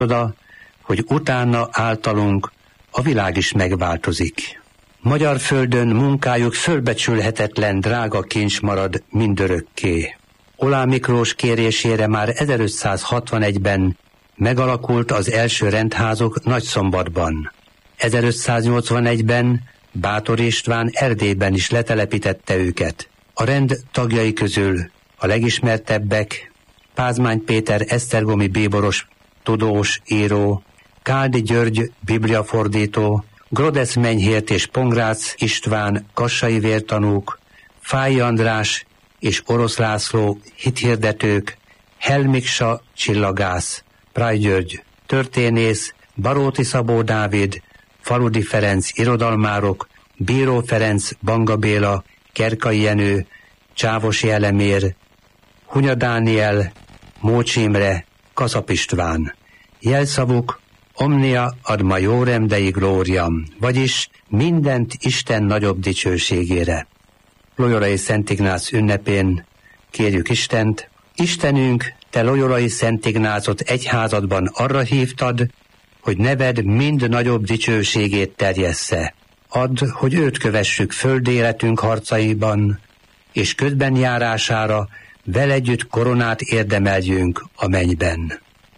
oda, hogy utána általunk a világ is megváltozik. Magyar földön munkájuk fölbecsülhetetlen drága kincs marad mindörökké. Oláh Miklós kérésére már 1561-ben megalakult az első rendházok Nagyszombatban. 1581-ben Bátor István Erdélyben is letelepítette őket. A rend tagjai közül a legismertebbek Pázmány Péter esztergomi bíboros, tudós, író, Káldi György bibliafordító, Grodesz Menyhért és Pongrácz István kassai vértanúk, Fáy András és Orosz László hithirdetők, Helmiksa csillagász, Prály György történész, Baróti Szabó Dávid, Faludi Ferenc irodalmárok, Bíró Ferenc, Banga Béla, Kerkai Jenő, Csávosi Elemér, Hunya Dániel, Mócs Imre, Kaszap István. Jelszavuk Omnia ad majorem Dei gloriam, vagyis mindent Isten nagyobb dicsőségére. Loyolai Szent Ignác ünnepén kérjük Istent: Istenünk, te Loyolai Szent Ignácot egyházadban arra hívtad, hogy neved mind nagyobb dicsőségét terjessze. Add, hogy őt kövessük földi életünk harcaiban, és ködben járására vele együtt koronát érdemeljünk a mennyben.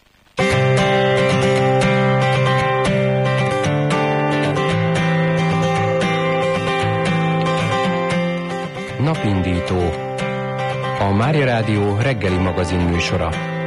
Napindító, a Mária Rádió reggeli magazin műsora.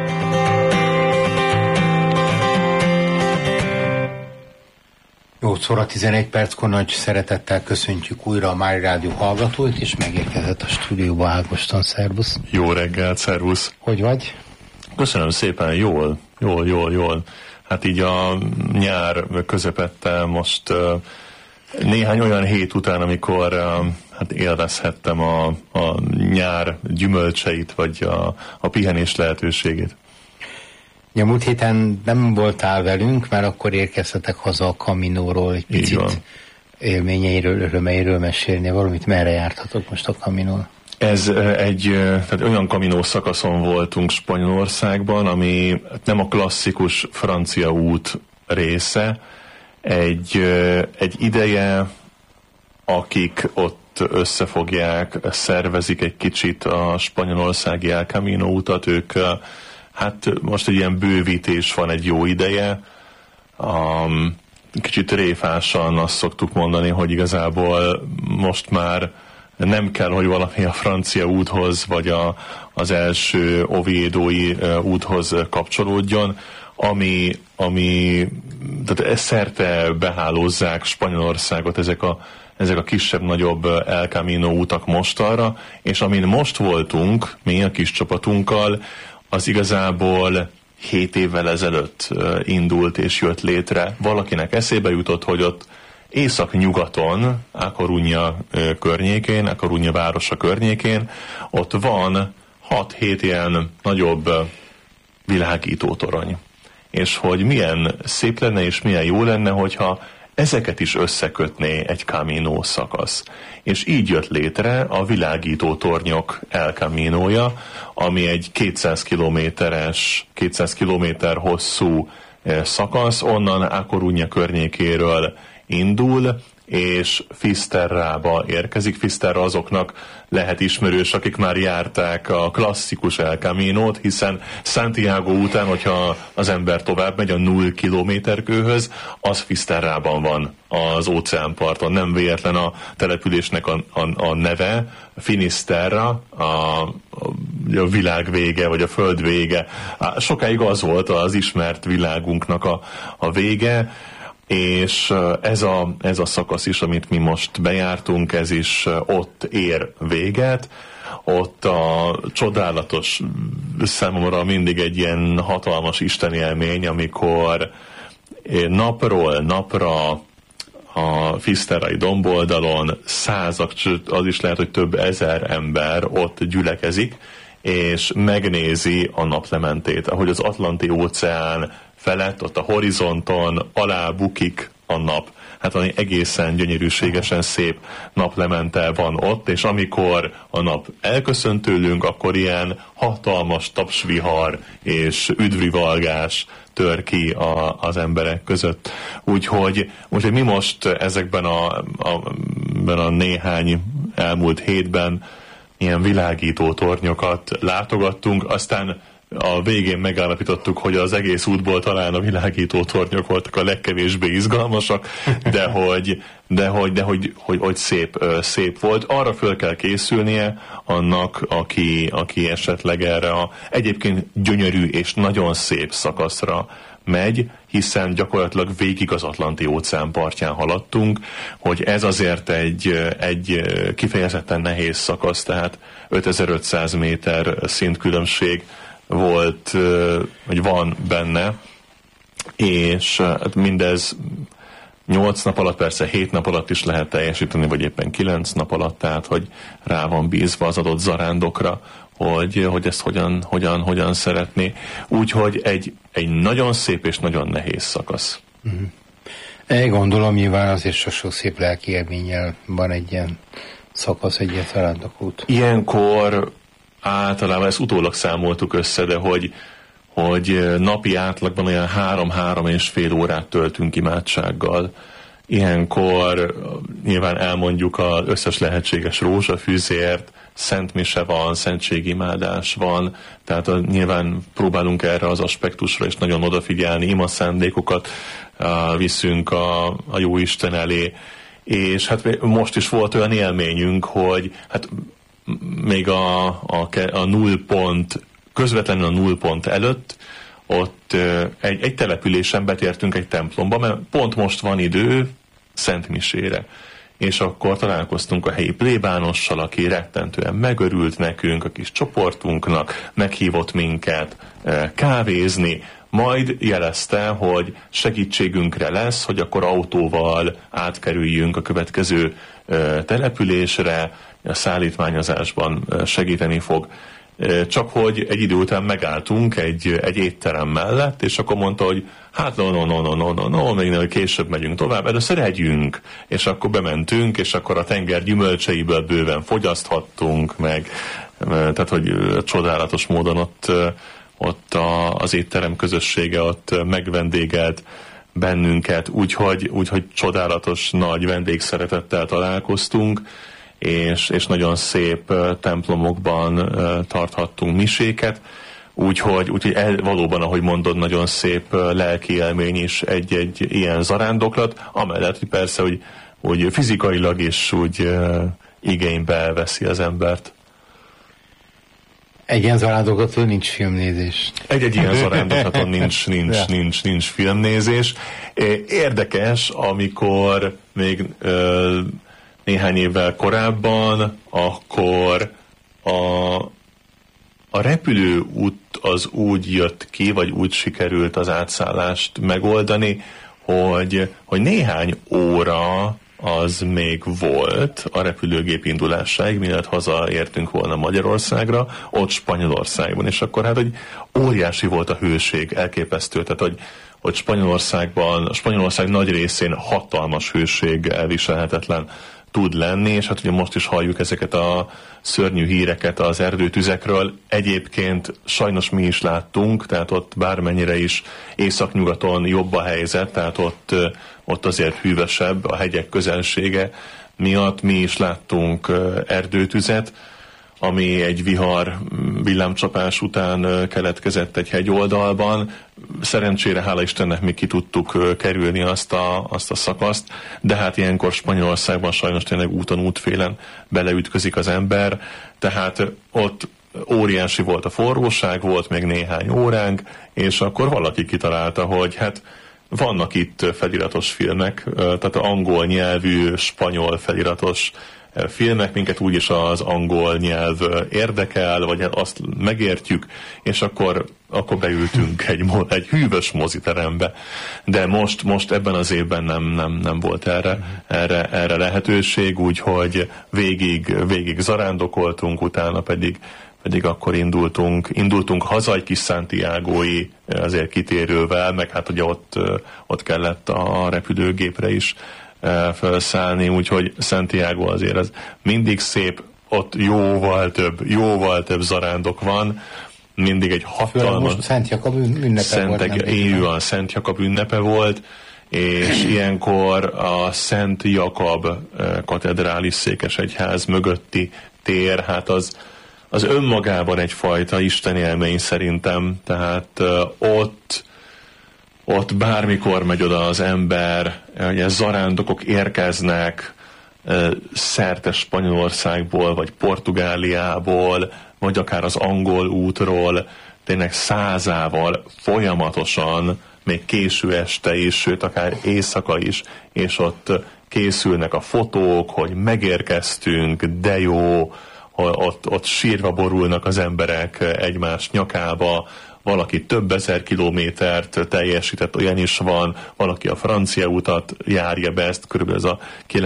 Jó óra 11 perckor nagy szeretettel köszöntjük újra a Mária Rádió hallgatóit, és megérkezett a stúdióba Ágoston. Szervusz! Jó reggelt, szervusz! Hogy vagy? Köszönöm szépen, jól. Hát így a nyár közepette most néhány olyan hét után, amikor hát élvezhettem a nyár gyümölcseit, vagy a pihenés lehetőségét. Ja, múlt héten nem voltál velünk, mert akkor érkeztetek haza a Caminóról, egy picit élményeiről, örömeiről mesélni valamit. Merre jártatok most a Caminón? Ez tehát olyan Camino szakaszon voltunk Spanyolországban, ami nem a klasszikus francia út része. Egy ideje, akik ott összefogják, szervezik egy kicsit a spanyolországi El Camino utat, ők hát most egy ilyen bővítés van egy jó ideje. Kicsit tréfásan azt szoktuk mondani, hogy igazából most már nem kell, hogy valami a francia úthoz, vagy az első oviedói úthoz kapcsolódjon, ami tehát szerte behálózzák Spanyolországot ezek a kisebb-nagyobb El Camino útak mostanra, és amin most voltunk, mi a kis csapatunkkal, az igazából 7 évvel ezelőtt indult és jött létre. Valakinek eszébe jutott, hogy ott észak-nyugaton, A Coruña környékén, A Coruña városa környékén, ott van 6-7 ilyen nagyobb világítótorony. És hogy milyen szép lenne és milyen jó lenne, hogyha ezeket is összekötné egy Camino szakasz. És így jött létre a világító tornyok El Caminoja, ami egy 200 kilométer hosszú szakasz, onnan A Coruña környékéről indul, és Fisterrába érkezik. Fisterra azoknak lehet ismerős, akik már járták a klasszikus El Caminót, hiszen Santiago után, hogyha az ember tovább megy a 0 kilométerkőhöz, az Fisterrában van, az óceánparton. Nem véletlen a településnek a neve, Finisterra, a világ vége, vagy a föld vége. Sokáig az volt az ismert világunknak a vége, és ez a szakasz is, amit mi most bejártunk, ez is ott ér véget. Ott a csodálatos, számomra mindig egy ilyen hatalmas isteni élmény, amikor napról napra a Fisterrai domboldalon százak, az is lehet, hogy több ezer ember ott gyülekezik, és megnézi a naplementét, ahogy az Atlanti óceán felett, ott a horizonton alá bukik a nap. Hát valami egészen gyönyörűségesen szép naplemente van ott, és amikor a nap elköszönt tőlünk, akkor ilyen hatalmas tapsvihar és üdvrivalgás tör ki az emberek között. Úgyhogy mi most ezekben a néhány elmúlt hétben ilyen világító tornyokat látogattunk, aztán a végén megállapítottuk, hogy az egész útból talán a világító tornyok voltak a legkevésbé izgalmasak, de hogy szép volt. Arra föl kell készülnie annak, aki esetleg erre a egyébként gyönyörű és nagyon szép szakaszra megy, hiszen gyakorlatilag végig az Atlanti-óceán partján haladtunk, hogy ez azért egy kifejezetten nehéz szakasz, tehát 5500 méter szintkülönbség volt, vagy van benne, és mindez 8 nap alatt, persze 7 nap alatt is lehet teljesíteni, vagy éppen 9 nap alatt, tehát hogy rá van bízva az adott zarándokra, hogy ezt hogyan szeretné. Úgyhogy egy nagyon szép és nagyon nehéz szakasz. Én gondolom, nyilván azért sok szép lelki élménnyel van egy ilyen szakasz, egy ilyen zarándokút. Ilyenkor általában ezt utólag számoltuk össze, de hogy napi átlagban olyan 3-3,5 órát töltünk imádsággal. Ilyenkor nyilván elmondjuk az összes lehetséges rózsafűzért, szentmise van, szentségimádás van, tehát nyilván próbálunk erre az aspektusra is nagyon odafigyelni, imaszándékokat viszünk a Jóisten elé, és hát most is volt olyan élményünk, hogy hát még a nullpont, közvetlenül a nullpont előtt, ott egy településen betértünk egy templomba, mert pont most van idő szentmisére. És akkor találkoztunk a helyi plébánossal, aki rettentően megörült nekünk, a kis csoportunknak, meghívott minket kávézni, majd jelezte, hogy segítségünkre lesz, hogy akkor autóval átkerüljünk a következő településre, a szállítmányozásban segíteni fog. Csak hogy egy idő után megálltunk egy étterem mellett, és akkor mondta, hogy hát no, még később megyünk tovább, először együnk, és akkor bementünk, és akkor a tenger gyümölcseiből bőven fogyaszthattunk meg, tehát hogy csodálatos módon ott az étterem közössége ott megvendégelt bennünket, úgyhogy csodálatos nagy vendégszeretettel találkoztunk, és nagyon szép templomokban tarthattunk miséket, úgyhogy valóban, ahogy mondod, nagyon szép lelki élmény is egy ilyen zarándoklat, amellett, hogy persze, hogy fizikailag is úgy igénybe veszi az embert. Egy ilyen zarándoklatról nincs filmnézés. Egy ilyen zarándoklaton nincs filmnézés. Érdekes, amikor még néhány évvel korábban, akkor a repülőút az úgy jött ki, vagy úgy sikerült az átszállást megoldani, hogy néhány óra az még volt a repülőgép indulásáig, mielőtt hazaértünk volna Magyarországra, ott Spanyolországban, és akkor hát, hogy óriási volt a hőség, elképesztő, tehát hogy Spanyolország nagy részén hatalmas hőség, elviselhetetlen tud lenni, és hát ugye most is halljuk ezeket a szörnyű híreket az erdőtüzekről. Egyébként sajnos mi is láttunk, tehát ott bármennyire is északnyugaton jobb a helyzet, tehát ott azért hűvösebb a hegyek közelsége miatt. Mi is láttunk erdőtüzet, ami egy vihar villámcsapás után keletkezett egy hegyoldalban. Szerencsére, hála Istennek, mi ki tudtuk kerülni azt a szakaszt, de hát ilyenkor Spanyolországban sajnos tényleg úton útfélen beleütközik az ember, tehát ott óriási volt a forróság, volt még néhány óránk, és akkor valaki kitalálta, hogy hát vannak itt feliratos filmek, tehát angol nyelvű, spanyol feliratos filmek, minket úgyis az angol nyelv érdekel, vagy azt megértjük, és akkor beültünk egy hűvös moziterembe. De most ebben az évben nem volt erre lehetőség, úgyhogy végig zarándokoltunk, utána pedig pedig akkor indultunk haza egy kis Santiagói azért kitérővel, meg hát ugye ott kellett a repülőgépre is felszállni, úgyhogy Santiago azért az mindig szép, ott jóval több zarándok van, mindig egy hatalmas... Most Szent Jakab ünnepe volt. Szent Jakab ünnepe volt, és ilyenkor a Szent Jakab katedrális székesegyház mögötti tér, hát az önmagában egyfajta istenélmény szerintem, tehát ott bármikor megy oda az ember, ugye zarándokok érkeznek szerte Spanyolországból, vagy Portugáliából, vagy akár az angol útról, tényleg százával folyamatosan, még késő este is, sőt akár éjszaka is, és ott készülnek a fotók, hogy megérkeztünk, de jó, ott sírva borulnak az emberek egymás nyakába, valaki több ezer kilométert teljesített, olyan is van, valaki a francia utat járja be, ezt körülbelül ez a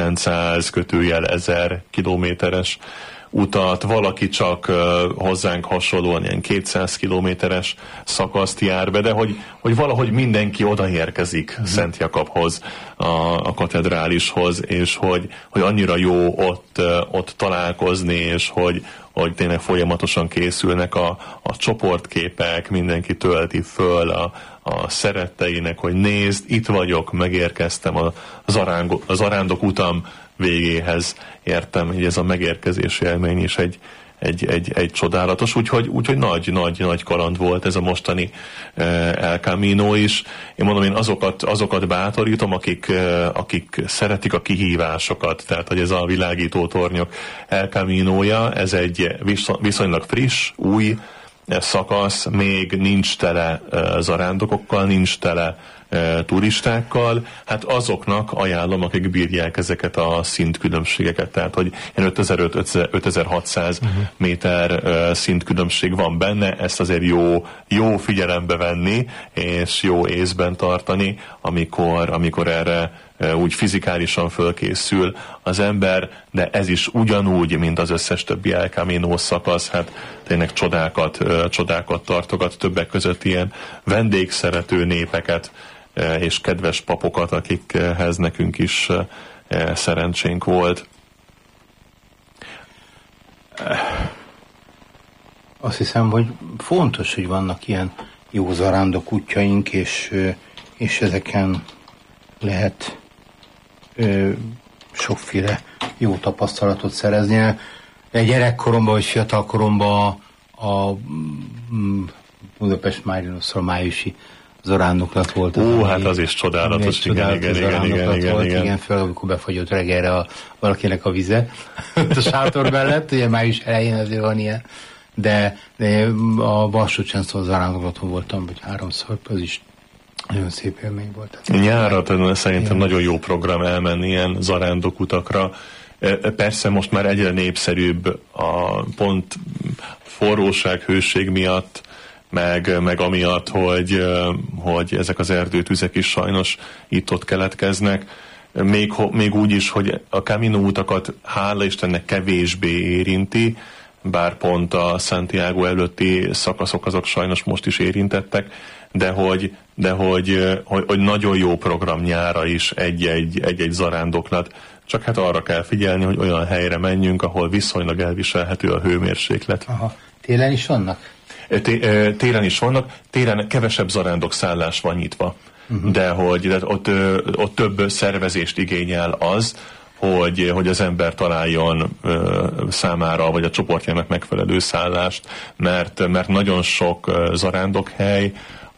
900-1000 kilométeres utat, valaki csak hozzánk hasonlóan ilyen 200 kilométeres szakaszt jár be, de hogy valahogy mindenki odaérkezik Szent Jakabhoz, a katedrálishoz, és hogy annyira jó ott találkozni, és hogy tényleg folyamatosan készülnek a csoportképek, mindenki tölti föl a szeretteinek, hogy nézd, itt vagyok, megérkeztem, az arándok utam végéhez értem, hogy ez a megérkezés élmény is egy csodálatos, úgyhogy nagy kaland volt ez a mostani El Camino is. Én mondom, én azokat bátorítom, akik szeretik a kihívásokat, tehát hogy ez a világító tornyok El Caminoja, ez egy viszonylag friss, új szakasz, még nincs tele zarándokokkal, nincs tele turistákkal, hát azoknak ajánlom, akik bírják ezeket a szintkülönbségeket, tehát hogy 5500-5600 méter szintkülönbség van benne, ezt azért jó figyelembe venni, és jó észben tartani, amikor erre úgy fizikálisan fölkészül az ember, de ez is ugyanúgy, mint az összes többi El Camino szakasz, hát tényleg csodákat tartogat, többek között ilyen vendégszerető népeket és kedves papokat, akikhez nekünk is szerencsénk volt. Azt hiszem, hogy fontos, hogy vannak ilyen jó zarándok útjaink, és ezeken lehet sokféle jó tapasztalatot szerezni. Gyerekkoromban vagy fiatalkoromban a Budapest Máriuszról májusi zarándoklat volt. Hát az is csodálatos. Igen, főleg amikor befagyott reggelre valakinek a vize a sátor mellett, ugye május elején azért van ilyen, de a Balsó-Csenszol zarándoklaton voltam, vagy 3-szor, az is nagyon szép élmény volt. Nyára szerintem nagyon jó program elmenni ilyen zarándokutakra. Persze most már egyre népszerűbb a pont forróság, hőség miatt, meg amiatt, hogy ezek az erdőtüzek is sajnos itt-ott keletkeznek. Még úgy is, hogy a Camino utakat hála Istennek kevésbé érinti, bár pont a Santiago előtti szakaszok azok sajnos most is érintettek, de hogy nagyon jó program nyára is egy zarándoklat. Csak hát arra kell figyelni, hogy olyan helyre menjünk, ahol viszonylag elviselhető a hőmérséklet. Aha. Télen is vannak? Télen is vannak, télen kevesebb zarándokszállás van nyitva, de ott több szervezést igényel az, hogy az ember találjon számára, vagy a csoportjának megfelelő szállást, mert nagyon sok zarándokhely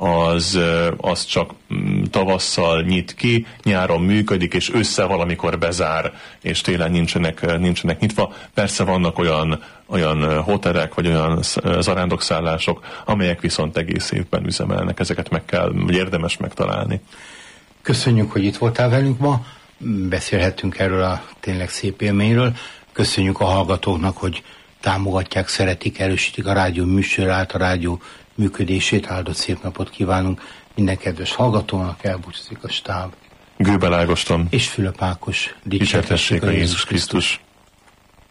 az csak tavasszal nyit ki, nyáron működik, és ősszel valamikor bezár, és télen nincsenek nyitva. Persze vannak olyan hotelek, vagy olyan zarándokszállások, amelyek viszont egész évben üzemelnek. Ezeket vagy érdemes megtalálni. Köszönjük, hogy itt voltál velünk ma. Beszélhettünk erről a tényleg szép élményről. Köszönjük a hallgatóknak, hogy támogatják, szeretik, erősítik a rádió műsorát, a rádió működését. Áldott szép napot kívánunk minden kedves hallgatónak, elbúcsúzik a stáb. Gőbel Ágoston és Fülöp Ákos. Dicsértessék a Jézus Krisztus.